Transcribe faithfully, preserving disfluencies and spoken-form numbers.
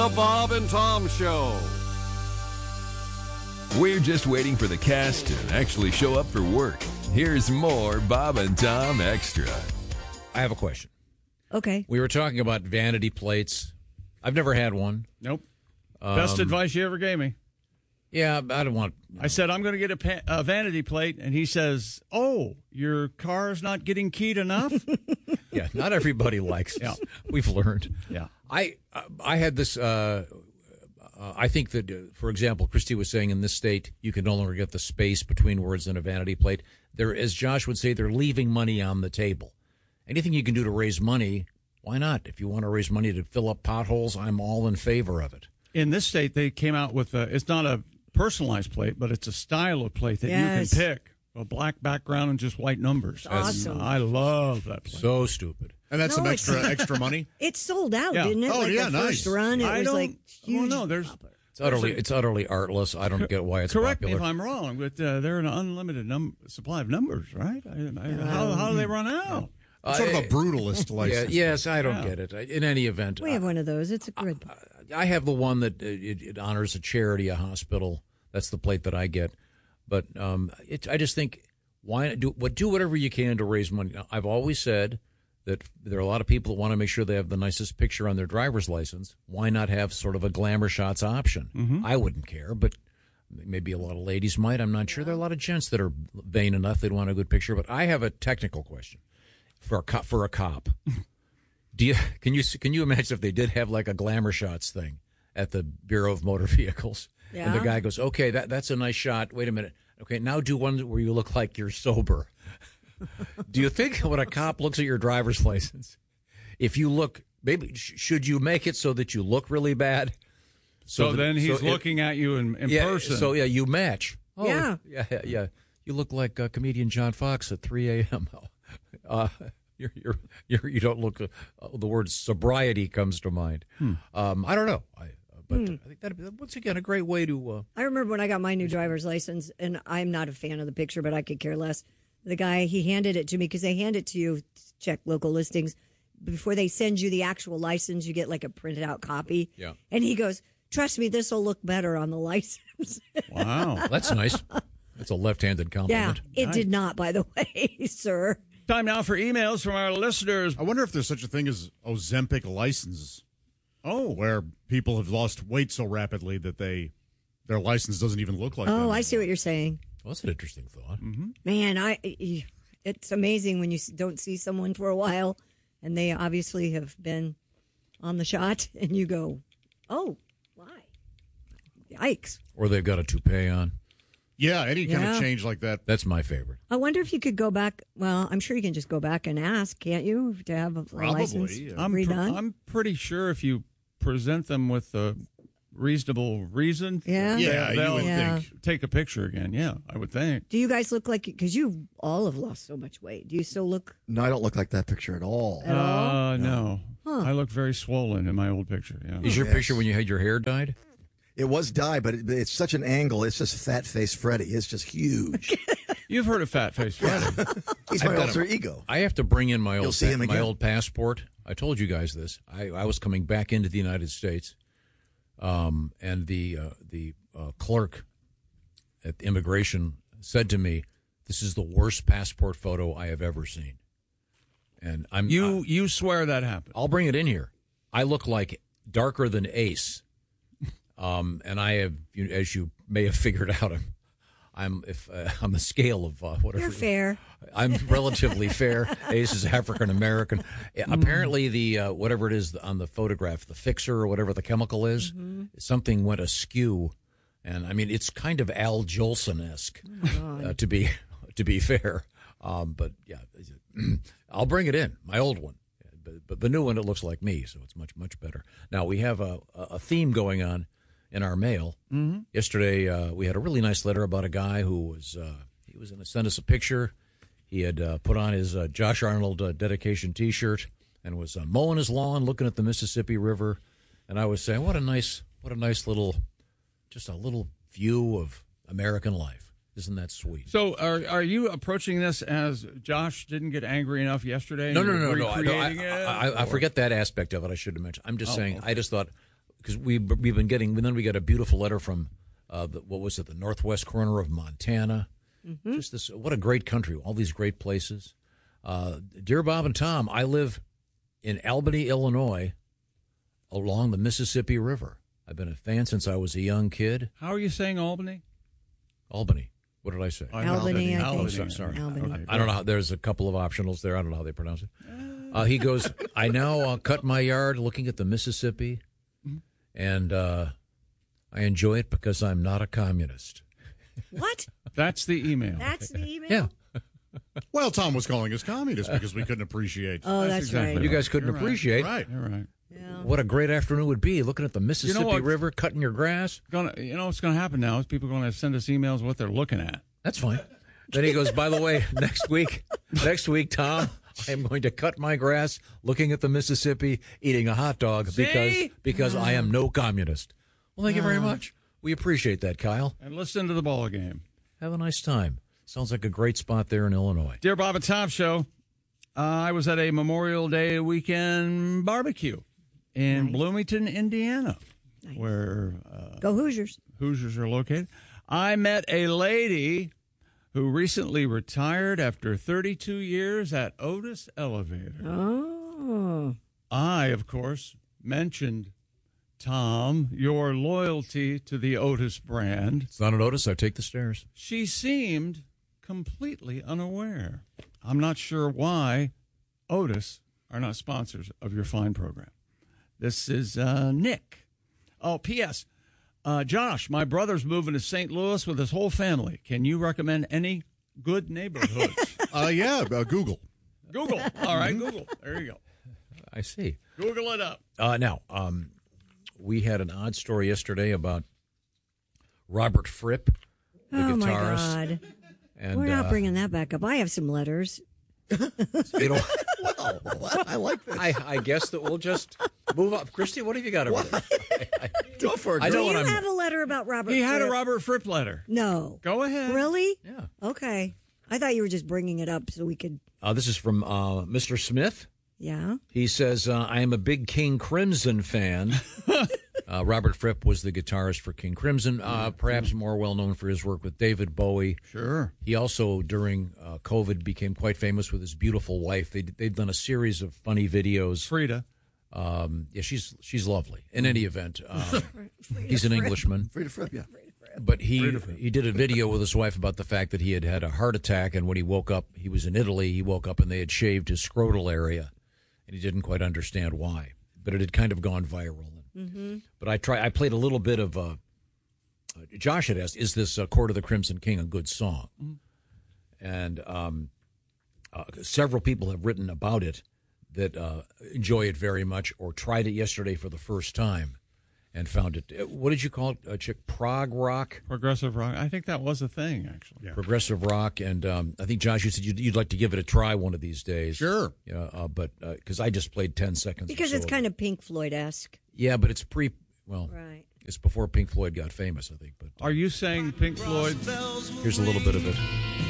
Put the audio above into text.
The Bob and Tom Show. We're just waiting for the cast to actually show up for work. Here's more Bob and Tom Extra. I have a question. Okay. We were talking about vanity plates. I've never had one. Nope. Best Um, advice you ever gave me. Yeah, I don't want. You know. I said, I'm going to get a, pa- a vanity plate. And he says, oh, your car's not getting keyed enough? Yeah, not everybody likes Yeah. it. We've learned. Yeah. I I had this. Uh, uh, I think that, uh, for example, Christy was saying in this state, you can no longer get the space between words in a vanity plate. There, as Josh would say, they're leaving money on the table. Anything you can do to raise money, why not? If you want to raise money to fill up potholes, I'm all in favor of it. In this state, they came out with a, it's not a personalized plate, but it's a style of plate that Yes. you can pick. A black background and just white numbers. Awesome. And I love that plate. So stupid. And that's No, some it's- extra extra money? It sold out, Yeah. didn't it? Oh, like yeah, the nice. first run, it I was don't- like well, huge. no, there's- popular. It's utterly it's utterly artless. I don't get why it's Correct popular. me if I'm wrong, but uh, they're an unlimited num- supply of numbers, right? I, I, how, how do they run out? It's sort of a brutalist Yeah, license. yes, I don't Yeah. get it. In any event, We have one of those. It's a good. I have the one that uh, it, it honors a charity, a hospital. That's the plate that I get. But um, it, I just think why do what do whatever you can to raise money. Now, I've always said that there are a lot of people that want to make sure they have the nicest picture on their driver's license. Why not have sort of a glamour shots option? Mm-hmm. I wouldn't care, but maybe a lot of ladies might. I'm not sure. There are a lot of gents that are vain enough they'd want a good picture. But I have a technical question for a cop. For a cop. Do you can you can you imagine if they did have like a glamour shots thing at the Bureau of Motor Vehicles, and the Yeah. guy goes, "Okay, that that's a nice shot. Wait a minute. Okay, now do one where you look like you're sober." Do you think when a cop looks at your driver's license, if you look, maybe sh- should you make it so that you look really bad? So, that- then he's so it- looking at you in, in yeah, person. So yeah, you match. Oh, Yeah. yeah, yeah, yeah. You look like uh, comedian John Fox at three a.m. Uh, you're, you're, you're, you don't look. Uh, the word sobriety comes to mind. Hmm. Um, I don't know, I, uh, but I think that once again a great way to. Uh, I remember when I got my new driver's license, and I'm not a fan of the picture, but I could care less. The guy, he handed it to me because they hand it to you to check local listings. Before they send you the actual license, you get like a printed out copy. Yeah. And he goes, trust me, this will look better on the license. Wow. that's nice. That's a left-handed Yeah, compliment. it did not, by the way, sir. Time now for emails from our listeners. I wonder if there's such a thing as Ozempic licenses. Oh, where people have lost weight so rapidly that they their license doesn't even look like that. Oh, I see what you're saying. Well, that's an interesting thought. Mm-hmm. Man, I it's amazing when you don't see someone for a while, and they obviously have been on the shot, and you go, oh, why? Yikes. Or they've got a toupee on. Yeah, any kind Yeah. of change like that. That's my favorite. I wonder if you could go back. Well, I'm sure you can just go back and ask, can't you, to have a, a Probably, license yeah. I'm, pr- redone? I'm pretty sure if you present them with a reasonable reason, Yeah? Yeah, you they'll would Yeah. think. take a picture again. Yeah, I would think. Do you guys look like, because you all have lost so much weight. Do you still look No, I don't look like that picture at all. at all? Uh, no. I look very swollen in my old picture. Yeah. Is your Yes. picture when you had your hair dyed? It was dyed, but it, it's such an angle. It's just fat face Freddy. It's just huge. You've heard of Fat Face Freddy. He's I've my got alter a- ego. I have to bring in my You'll old see him my again. old passport. I told you guys this. I, I was coming back into the United States, um, and the uh, the uh, clerk at immigration said to me, "This is the worst passport photo I have ever seen." And I'm You I, you swear that happened. I'll bring it in here. I look like darker than Ace, um, and I have, you- as you may have figured out, I'm, I'm if uh, on the scale of uh, whatever. You're fair. I'm relatively fair. Ace is African American. Apparently, the uh, whatever it is on the photograph, the fixer or whatever the chemical is, something went askew, and I mean it's kind of Al Jolson esque, uh, to be to be fair. Um, but yeah, I'll bring it in, my old one, but, but the new one it looks like me, so it's much much better. Now we have a a theme going on in our mail. Mm-hmm. Yesterday uh, we had a really nice letter about a guy who was uh, he was going to send us a picture. He had uh, put on his uh, Josh Arnold uh, dedication T-shirt and was uh, mowing his lawn, looking at the Mississippi River. And I was saying, what a nice, what a nice little, just a little view of American life. Isn't that sweet? So are are you approaching this as Josh didn't get angry enough yesterday? No, no, and no, you're no. I, no, I, recreating it, I, I or- forget that aspect of it. I should have mentioned. I'm just Oh, saying. okay. I just thought because we we've been getting. And then we got a beautiful letter from uh, the, what was it, the northwest corner of Montana. Mm-hmm. Just this, what a great country! All these great places. Uh, dear Bob and Tom, I live in Albany, Illinois, along the Mississippi River. I've been a fan since I was a young kid. How are you saying Albany? Albany. What did I say? Albany, Albany, I think. Oh, sorry. sorry. Albany. I, I don't know. How, there's a couple of optionals there. I don't know how they pronounce it. Uh, he goes, I now uh, cut my yard looking at the Mississippi, and uh, I enjoy it because I'm not a communist. What? That's the email. That's the email? Yeah. Well, Tom was calling us communists because we couldn't appreciate. Oh, that's, that's exactly right. You guys couldn't You're appreciate. Right. You're right. Yeah. What a great afternoon would be looking at the Mississippi You know what? River, cutting your grass. Gonna, you know what's going to happen now is people are going to send us emails what they're looking at. That's fine. Then he goes, by the way, next week, next week, Tom, I'm going to cut my grass looking at the Mississippi, eating a hot dog See? because because I am no communist. Well, thank you very much. We appreciate that, Kyle. And listen to the ball game. Have a nice time. Sounds like a great spot there in Illinois. Dear Bob and Tom Show, uh, I was at a Memorial Day weekend barbecue in Nice. Bloomington, Indiana, Nice. where uh, Go Hoosiers. Hoosiers are located. I met a lady who recently retired after thirty-two years at Otis Elevator. Oh. I, of course, mentioned, Tom, your loyalty to the Otis brand. It's not a notice. I take the stairs. She seemed completely unaware. I'm not sure why Otis are not sponsors of your fine program. This is uh, Nick. Oh, P S. Uh, Josh, my brother's moving to Saint Louis with his whole family. Can you recommend any good neighborhoods? Uh, yeah, uh, Google. Google. All right, Google. There you go. I see. Google it up. Uh, now, um, we had an odd story yesterday about Robert Fripp, the Oh, my guitarist. God. And, We're not uh, bringing that back up. I have some letters. You know, I like this. I, I guess that we'll just move up. Christy, what have you got over there? Go for it. I girl. know Do what you I'm- have a letter about Robert He had a Fripp? Robert Fripp letter. No. Go ahead. Really? Yeah. Okay. I thought you were just bringing it up so we could, Uh, this is from uh, Mister Smith. yeah. He says, uh, I am a big King Crimson fan. uh, Robert Fripp was the guitarist for King Crimson, uh, perhaps more well known for his work with David Bowie. Sure. He also, during uh, COVID, became quite famous with his beautiful wife. They, they've done a series of funny videos. Frida. Um, yeah, she's she's lovely. In any event, um, he's an Englishman. Free to Fripp, yeah. But he he did a video with his wife about the fact that he had had a heart attack, and when he woke up, he was in Italy. He woke up and they had shaved his scrotal area, and he didn't quite understand why. But it had kind of gone viral. Mm-hmm. But I try. I played a little bit of. Uh, Josh had asked, "Is this uh, Court of the Crimson King a good song?" Mm-hmm. And um, uh, several people have written about it that uh, enjoy it very much, or tried it yesterday for the first time. And found it. What did you call it, uh, Chick? Prog rock, Progressive rock. I think that was a thing, actually. Yeah. progressive rock, and um, I think Josh, you said you'd, you'd like to give it a try one of these days. Sure. Yeah, uh, but because I just played ten seconds. Because it's kind of Pink Floyd-esque. yeah, but it's pre. Well, Right. it's before Pink Floyd got famous, I think. But uh, Are you saying Pink Floyd? here's a little bit of it.